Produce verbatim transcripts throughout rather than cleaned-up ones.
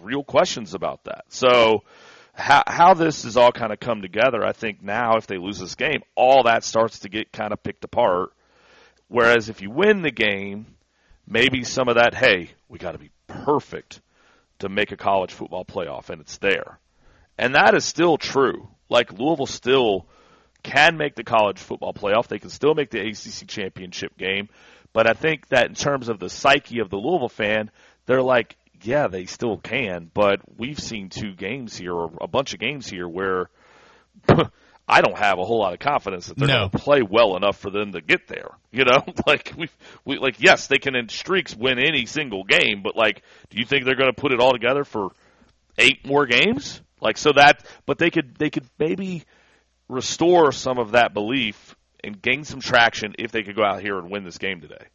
real questions about that. So how, how this has all kind of come together, I think now if they lose this game, all that starts to get kind of picked apart. Whereas if you win the game, maybe some of that, hey, we got to be perfect to make a college football playoff, and it's there. And that is still true. Like, Louisville still can make the college football playoff. They can still make the A C C championship game. But I think that in terms of the psyche of the Louisville fan, they're like, yeah, they still can, but we've seen two games here, or a bunch of games here, where I don't have a whole lot of confidence that they're no. going to play well enough for them to get there. You know, like we, we, like yes, they can in streaks win any single game, but like, do you think they're going to put it all together for eight more games? Like, so that, but they could, they could maybe restore some of that belief and gain some traction if they could go out here and win this game today.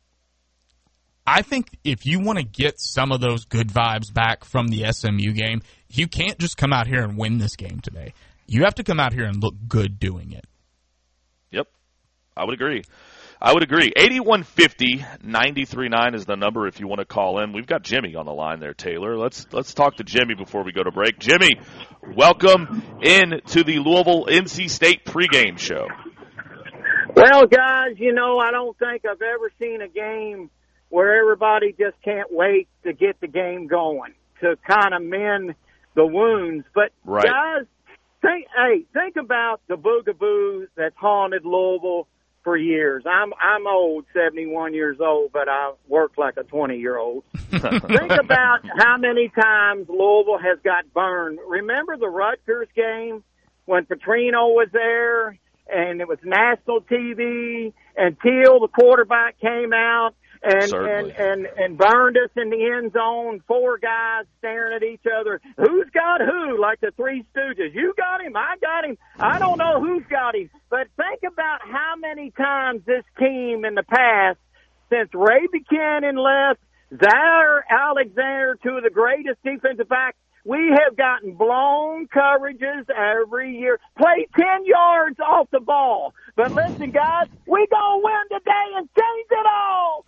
I think if you want to get some of those good vibes back from the S M U game, you can't just come out here and win this game today. You have to come out here and look good doing it. Yep, I would agree. I would agree. eighty-one fifty, ninety-three nine is the number if you want to call in. We've got Jimmy on the line there, Taylor. Let's let's talk to Jimmy before we go to break. Jimmy, welcome in to the Louisville N C State pregame show. Well, guys, you know, I don't think I've ever seen a game where everybody just can't wait to get the game going, to kind of mend the wounds. But, right. guys, think, hey, think about the boogaboo that's haunted Louisville for years. I'm I'm old, seventy-one years old, but I work like a twenty-year-old. Think about how many times Louisville has got burned. Remember the Rutgers game when Petrino was there and it was national T V and Teal, the quarterback, came out and, and, and, and burned us in the end zone, four guys staring at each other. Who's got who? Like the Three Stooges. You got him, I got him. I don't know who's got him. But think about how many times this team in the past, since Ray Buchanan left, Zaire Alexander, two of the greatest defensive backs, we have gotten blown coverages every year. Play ten yards off the ball. But listen, guys, we gonna win today and change it all.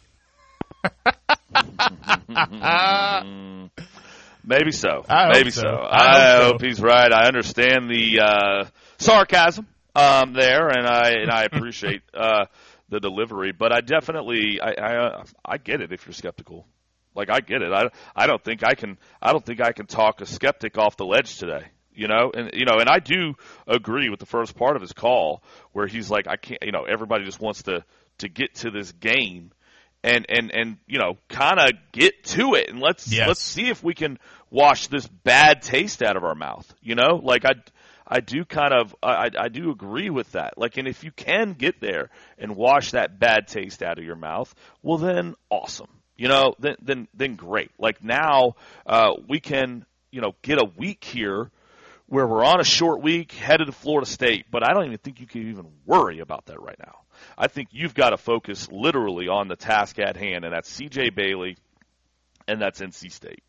Maybe so. I Maybe so. so. I, I hope, hope so. he's right. I understand the uh, sarcasm um, there, and I and I appreciate uh, the delivery. But I definitely, I, I uh, I get it if you're skeptical. Like, I get it. I, I don't think I can. I don't think I can talk a skeptic off the ledge today. You know, and you know, and I do agree with the first part of his call where he's like, I can't. You know, everybody just wants to to get to this game. And, and, and you know, kind of get to it, and let's yes. let's see if we can wash this bad taste out of our mouth. You know, like I, I do kind of I, I do agree with that. Like, and if you can get there and wash that bad taste out of your mouth, well, then awesome. You know, then then then great. Like now uh, we can you know get a week here where we're on a short week headed to Florida State, but I don't even think you can even worry about that right now. I think you've got to focus literally on the task at hand, and that's C J Bailey, and that's N C State.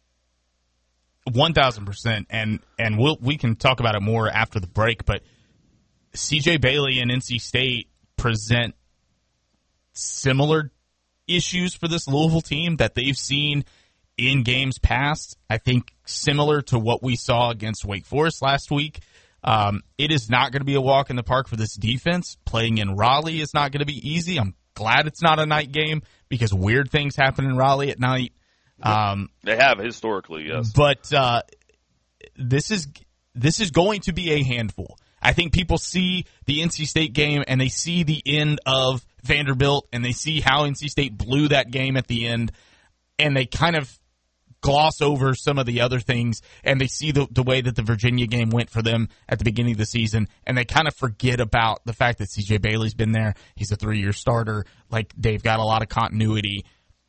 One thousand percent, and and we'll we can talk about it more after the break. But C J Bailey and N C State present similar issues for this Louisville team that they've seen in games past. I think similar to what we saw against Wake Forest last week. Um, it is not going to be a walk in the park for this defense. Playing in Raleigh is not going to be easy. I'm glad it's not a night game because weird things happen in Raleigh at night. Um, they have historically, yes. But uh, this is this is going to be a handful. I think people see the N C State game and they see the end of Vanderbilt and they see how N C State blew that game at the end, and they kind of gloss over some of the other things, and they see the, the way that the Virginia game went for them at the beginning of the season, and they kind of forget about the fact that C J Bailey's been there. He's a three-year starter. Like, they've got a lot of continuity.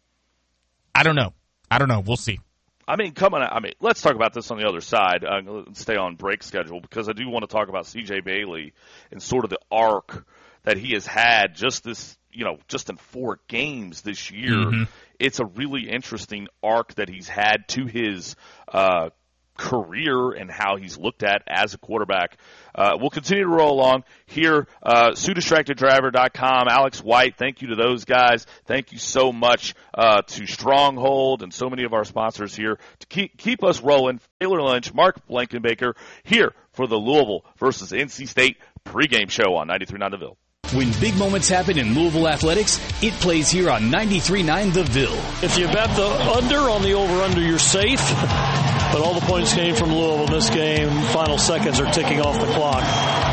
I don't know. I don't know. We'll see. I mean, coming. I mean, let's talk about this on the other side. Uh, let's stay on break schedule because I do want to talk about C J Bailey and sort of the arc that he has had just this, you know, just in four games this year. Mm-hmm. It's a really interesting arc that he's had to his uh, career and how he's looked at as a quarterback. Uh, we'll continue to roll along here. Uh, Sue Distracted Driver dot com, Alex White, thank you to those guys. Thank you so much uh, to Stronghold and so many of our sponsors here to keep keep us rolling. Taylor Lynch, Mark Blankenbaker here for the Louisville versus N C State pregame show on ninety-three point nine The Ville. When big moments happen in Louisville athletics, it plays here on ninety-three point nine The Ville. If you bet the under on the over-under, you're safe. But all the points came from Louisville in this game. Final seconds are ticking off the clock.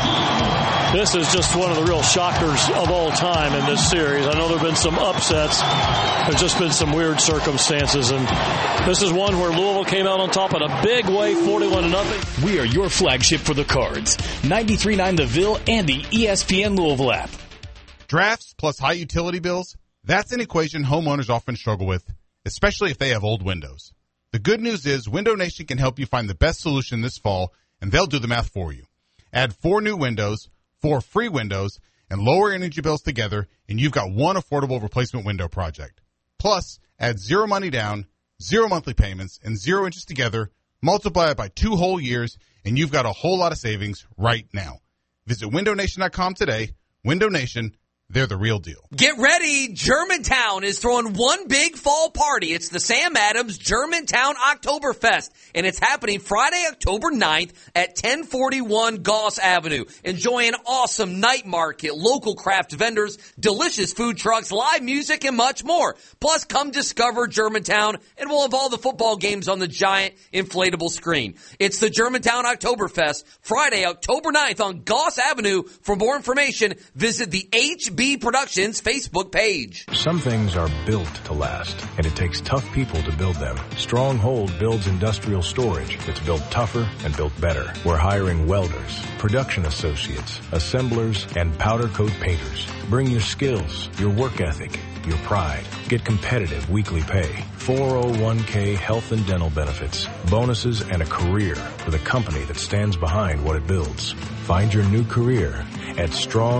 This is just one of the real shockers of all time in this series. I know there have been some upsets. There's just been some weird circumstances. And this is one where Louisville came out on top in a big way, forty-one to nothing. We are your flagship for the Cards. ninety-three point nine The Ville and the E S P N Louisville app. Drafts plus high utility bills, that's an equation homeowners often struggle with, especially if they have old windows. The good news is Window Nation can help you find the best solution this fall, and they'll do the math for you. Add four new windows, four free windows, and lower energy bills together, and you've got one affordable replacement window project. Plus, add zero money down, zero monthly payments, and zero interest together, multiply it by two whole years, and you've got a whole lot of savings right now. Visit window nation dot com today. Window Nation, they're the real deal. Get ready. Germantown is throwing one big fall party. It's the Sam Adams Germantown Oktoberfest, and it's happening Friday, October ninth at ten forty-one Goss Avenue. Enjoy an awesome night market, local craft vendors, delicious food trucks, live music, and much more. Plus, come discover Germantown, and we'll have all the football games on the giant inflatable screen. It's the Germantown Oktoberfest, Friday, October ninth on Goss Avenue. For more information, visit the H B Productions Facebook page. Some things are built to last, and it takes tough people to build them. Stronghold builds industrial storage that's built tougher and built better. We're hiring welders, production associates, assemblers, and powder coat painters. Bring your skills, your work ethic, your pride. Get competitive weekly pay, four oh one k health and dental benefits, bonuses, and a career with a company that stands behind what it builds. Find your new career at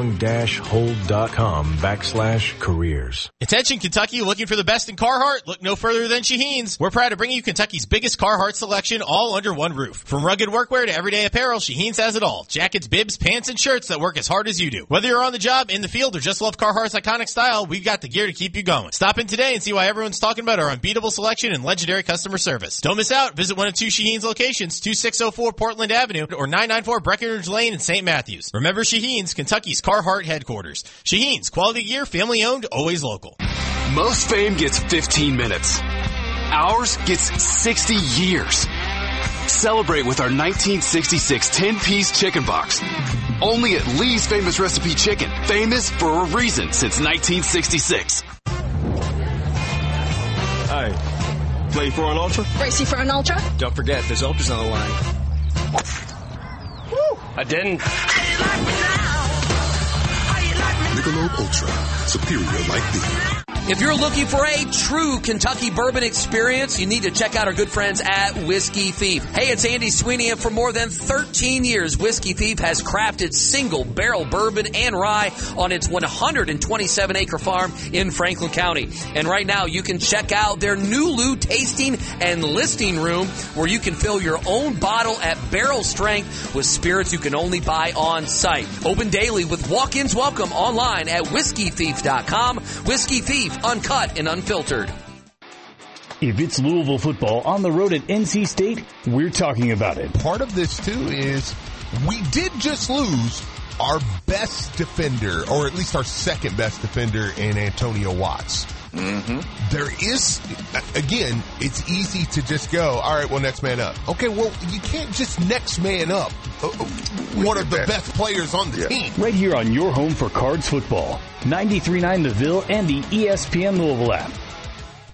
strong-hold.com backslash careers. Attention Kentucky, looking for the best in Carhartt? Look no further than Shaheen's. We're proud to bring you Kentucky's biggest Carhartt selection all under one roof. From rugged workwear to everyday apparel, Shaheen's has it all. Jackets, bibs, pants, and shirts that work as hard as you do. Whether you're on the job, in the field, or just love Carhartt's iconic style, we've got the gear to keep you going. Stop in today and see why everyone's talking about our unbeatable selection and legendary customer service. Don't miss out. Visit one of two Shaheen's locations, two six oh four Portland Avenue or nine ninety-four Breckenridge Lane in Saint Matthews. Remember Shaheen's, Kentucky's Carhartt headquarters. Shaheen's, quality gear, family owned, always local. Most fame gets fifteen minutes. Ours gets sixty years. Celebrate with our nineteen sixty-six ten-piece chicken box. Only at Lee's Famous Recipe Chicken. Famous for a reason since nineteen sixty-six. Hi. Play for an Ultra? Racy for an Ultra? Don't forget, there's Ultras on the line. Woo! I didn't. Michelob Ultra. Superior like beer. If you're looking for a true Kentucky bourbon experience, you need to check out our good friends at Whiskey Thief. Hey, it's Andy Sweeney, and for more than thirteen years, Whiskey Thief has crafted single barrel bourbon and rye on its one hundred twenty-seven acre farm in Franklin County. And right now, you can check out their Nulu tasting and listing room where you can fill your own bottle at barrel strength with spirits you can only buy on site. Open daily with walk-ins welcome online at whiskey thief dot com. Whiskey Thief, uncut and unfiltered. If it's Louisville football on the road at N C State, we're talking about it. Part of this, too, is we did just lose our best defender, or at least our second best defender in Antonio Watts. Mm-hmm. There is, again, it's easy to just go, all right, well, next man up. Okay, well, you can't just next man up one of the best. best players on the yeah. team. Right here on your home for Cards football, ninety-three point nine The Ville and the E S P N Louisville app.